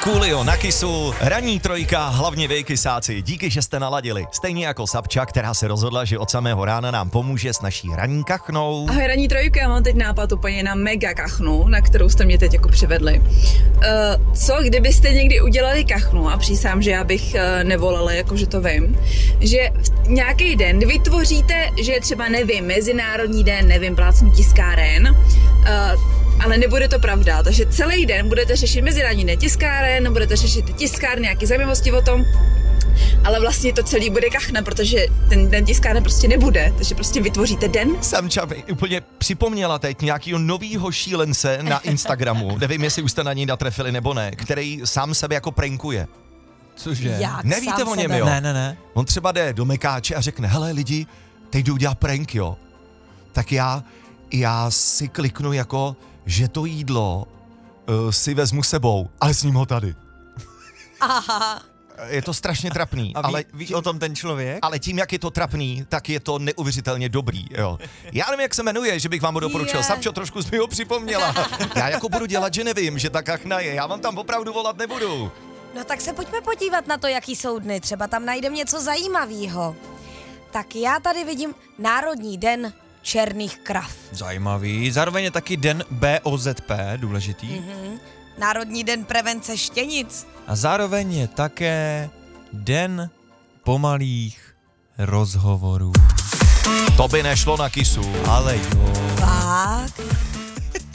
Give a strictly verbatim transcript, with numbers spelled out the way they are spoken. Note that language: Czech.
Coolio na Kissu, ranní trojka, hlavně vy kysáci. Díky, že jste naladili. Stejně jako Sapča, která se rozhodla, že od samého rána nám pomůže s naší ranní kachnou. Ahoj ranní trojka, já mám teď nápad úplně na mega kachnu, na kterou jste mě teď jako přivedli. Uh, co kdybyste někdy udělali kachnu, a přísám, že já bych uh, nevolala, jako že to vím, že v nějaký den vytvoříte, že je třeba, nevím, Mezinárodní den, nevím, plácnu tiskáren, uh, ale nebude to pravda, takže celý den budete řešit Mezinárodní den tiskáren, budete řešit tiskárny, nějaké zajímavosti o tom, ale vlastně to celý bude kachna, protože ten den tiskárny prostě nebude, takže prostě vytvoříte den. Samča mi úplně připomněla teď nějakýho novýho šílence na Instagramu, nevím, jestli už jste na něj natrefili nebo ne, který sám sebe jako prankuje. Cože? Jak Nevíte sám o něm, sebe? jo? Ne, ne, ne. On třeba jde do Mekáče a řekne, hele lidi, teď jdu udělat prank, jo. Tak já, já si kliknu jako, že to jídlo uh, si vezmu sebou, ale s ním ho tady. Aha. Je to strašně trapný, A ví, ale, víš o tom ten člověk? ale tím, jak je to trapný, tak je to neuvěřitelně dobrý, jo. Já nevím, jak se jmenuje, že bych vám ho doporučil. Je. Sapčo, trošku jsi mi ho připomněla. Já jako budu dělat, že nevím, že ta kachna je. Já vám tam opravdu volat nebudu. No tak se pojďme podívat na to, jaký jsou dny. Třeba tam najdem něco zajímavého. Tak já tady vidím Národní den černých krav. Zajímavý. Zároveň je taky den B O Z P, důležitý. Mhm. Národní den prevence štěnic. A zároveň je také den pomalých rozhovorů. To by nešlo na Kissu. Ale jo. Tak.